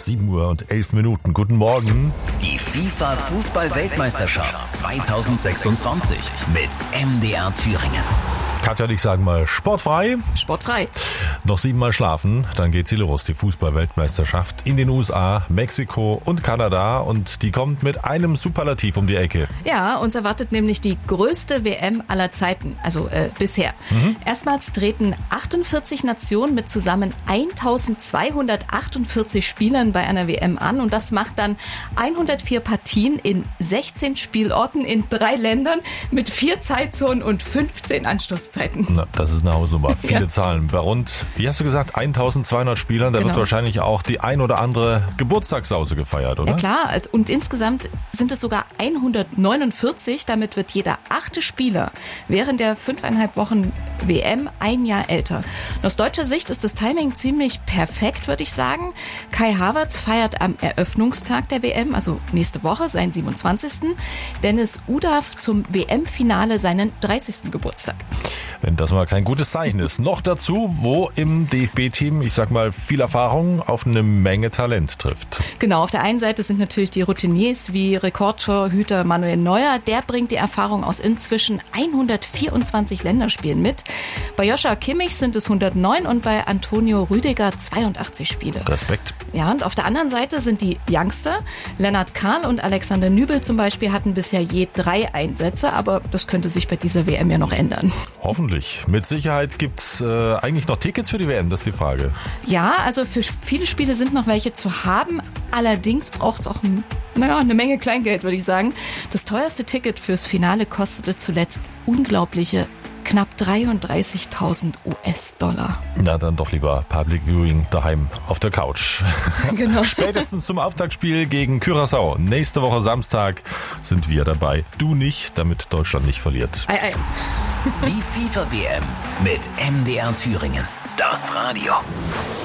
7:11 Guten Morgen. Die FIFA-Fußball-Weltmeisterschaft 2026 mit MDR Thüringen. Katja und ich sagen mal sportfrei. Sportfrei. Noch 7-mal schlafen, dann geht sie los. Die Fußball-Weltmeisterschaft in den USA, Mexiko und Kanada. Und die kommt mit einem Superlativ um die Ecke. Ja, uns erwartet nämlich die größte WM aller Zeiten, also bisher. Erstmals treten 48 Nationen mit zusammen 1248 Spielern bei einer WM an. Und das macht dann 104 Partien in 16 Spielorten in 3 Ländern mit 4 Zeitzonen und 15 Anstoßzeiten. Na, das ist eine Hausnummer. Viele Zahlen. Bei rund, wie hast du gesagt, 1200 Spielern. Da wird wahrscheinlich auch die ein oder andere Geburtstagssause gefeiert, oder? Ja klar, und insgesamt sind es sogar 149. Damit wird jeder 8. Spieler während der 5,5 Wochen WM ein Jahr älter. Und aus deutscher Sicht ist das Timing ziemlich perfekt, würde ich sagen. Kai Havertz feiert am Eröffnungstag der WM, also nächste Woche, seinen 27. Dennis Udaf zum WM-Finale seinen 30. Geburtstag. Wenn das mal kein gutes Zeichen ist. Noch dazu, wo im DFB-Team, ich sag mal, viel Erfahrung auf eine Menge Talent trifft. Genau, auf der einen Seite sind natürlich die Routiniers wie Rekordtorhüter Manuel Neuer. Der bringt die Erfahrung aus inzwischen 124 Länderspielen mit. Bei Joshua Kimmich sind es 109 und bei Antonio Rüdiger 82 Spiele. Respekt. Ja, und auf der anderen Seite sind die Youngster. Lennart Kahl und Alexander Nübel zum Beispiel hatten bisher je 3 Einsätze, aber das könnte sich bei dieser WM ja noch ändern. Hoffentlich. Mit Sicherheit gibt's eigentlich noch Tickets für die WM, das ist die Frage. Ja, also für viele Spiele sind noch welche zu haben. Allerdings braucht es auch eine Menge Kleingeld, würde ich sagen. Das teuerste Ticket fürs Finale kostete zuletzt unglaubliche knapp 33.000 US-Dollar. Na, dann doch lieber Public Viewing daheim auf der Couch. Genau. Spätestens zum Auftaktspiel gegen Curaçao. Nächste Woche Samstag sind wir dabei. Du nicht, damit Deutschland nicht verliert. Ei. Die FIFA-WM mit MDR Thüringen. Das Radio.